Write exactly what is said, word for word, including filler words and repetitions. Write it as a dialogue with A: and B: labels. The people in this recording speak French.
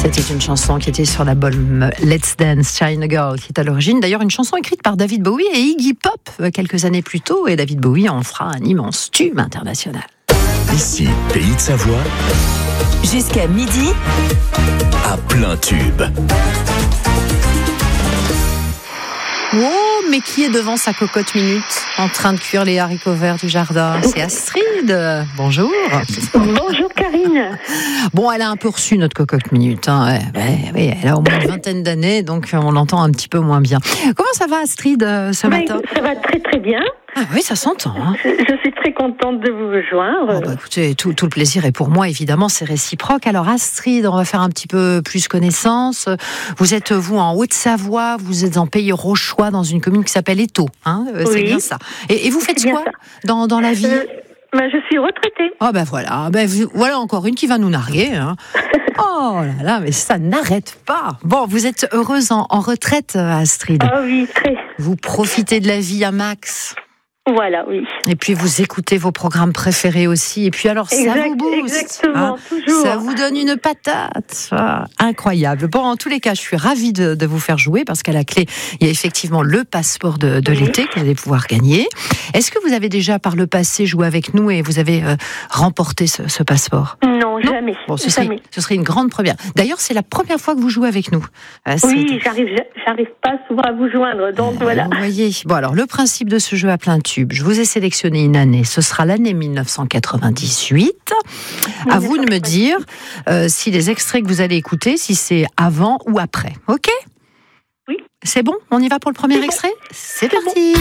A: C'était une chanson qui était sur l'album Let's Dance, China Girl, qui est à l'origine d'ailleurs une chanson écrite par David Bowie et Iggy Pop quelques années plus tôt, et David Bowie en fera un immense tube international.
B: Ici, Pays de Savoie,
C: jusqu'à midi,
B: à plein tube.
A: Oh, mais qui est devant sa cocotte minute, en train de cuire les haricots verts du jardin? C'est Astrid. Bonjour.
D: Bonjour Karine.
A: Bon, elle a un peu reçu notre cocotte minute. Hein. Ouais, ouais, ouais, elle a au moins une vingtaine d'années, donc on l'entend un petit peu moins bien. Comment ça va, Astrid, ce
D: Oui,
A: matin?
D: ça va très très bien.
A: Ah oui, ça s'entend. Hein.
D: Je, je suis très contente de vous rejoindre.
A: Oh bah écoutez, tout, tout le plaisir est pour moi, évidemment, c'est réciproque. Alors Astrid, on va faire un petit peu plus connaissance. Vous êtes, vous, en Haute-Savoie, vous êtes en Pays Rochois, dans une commune qui s'appelle Étaux. Hein, oui. C'est bien ça. Et, et vous faites quoi dans, dans la vie?
D: euh, bah, Je suis retraitée.
A: Oh ben voilà, ben, voilà encore une qui va nous narguer. Hein. Oh là là, mais ça n'arrête pas. Bon, vous êtes heureuse en, en retraite, Astrid.
D: Ah oui, très.
A: Vous profitez de la vie à max.
D: Voilà, oui.
A: Et puis vous écoutez vos programmes préférés aussi. Et puis alors ça
D: exact,
A: vous booste.
D: Exactement,
A: hein,
D: toujours.
A: ça vous donne une patate. Ah, incroyable. Bon, en tous les cas, je suis ravie de, de vous faire jouer parce qu'à la clé, il y a effectivement le passeport de, de oui. l'été que vous allez pouvoir gagner. Est-ce que vous avez déjà par le passé joué avec nous et vous avez euh, remporté ce, ce passeport?
D: Non, non, jamais.
A: Bon, ce,
D: jamais.
A: Serait, ce serait une grande première. D'ailleurs, c'est la première fois que vous jouez avec nous.
D: Euh, oui, j'arrive, j'arrive pas souvent à vous joindre, donc euh, voilà.
A: Vous voyez. Bon, alors le principe de ce jeu à plein tube, je vous ai sélectionné une année. Ce sera l'année mille neuf cent quatre-vingt-dix-huit. À vous de me dire euh, si les extraits que vous allez écouter, si c'est avant ou après. Ok?
D: Oui.
A: C'est bon? On y va pour le premier
D: c'est
A: extrait?
D: bon.
A: C'est,
D: c'est
A: parti.
D: Bon.